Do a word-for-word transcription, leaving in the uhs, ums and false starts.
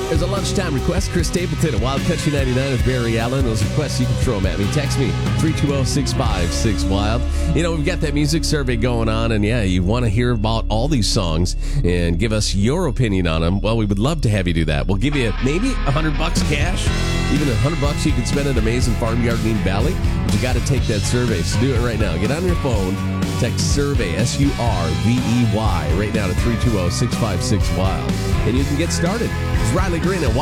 There's a lunchtime request. Chris Stapleton at Wild Country ninety-nine with Barry Allen. Those requests, you can throw them at me. Text me, three two zero, six five six, wild. You know, we've got that music survey going on, and yeah, you want to hear about all these songs and give us your opinion on them. Well, we would love to have you do that. We'll give you maybe a hundred bucks cash, even a hundred bucks you can spend at Amazing Farmyard in Valley. But you got to take that survey, so do it right now. Get on your phone, text survey, S U R V E Y, right now to three two zero, six five six, wild. And you can get started. It's Riley Green at